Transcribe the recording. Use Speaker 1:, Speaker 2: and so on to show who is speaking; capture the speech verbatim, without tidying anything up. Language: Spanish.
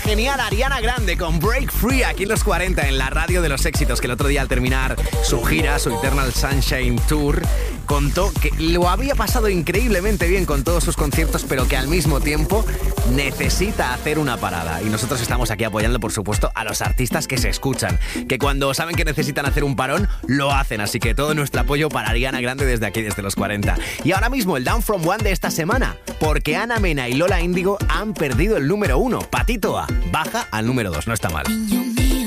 Speaker 1: genial Ariana Grande con Break Free aquí en los cuarenta en la radio de los éxitos, que el otro día al terminar su gira, su Eternal Sunshine Tour, contó que lo había pasado increíblemente bien con todos sus conciertos, pero que al mismo tiempo necesita hacer una parada. Y nosotros estamos aquí apoyando, por supuesto, a los artistas que se escuchan, que cuando saben que necesitan hacer un parón, lo hacen. Así que todo nuestro apoyo para Ariana Grande desde aquí, desde los cuarenta. Y ahora mismo el Down From One de esta semana, porque Ana Mena y Lola Índigo han perdido el número uno. Patito A baja al número dos, no está mal.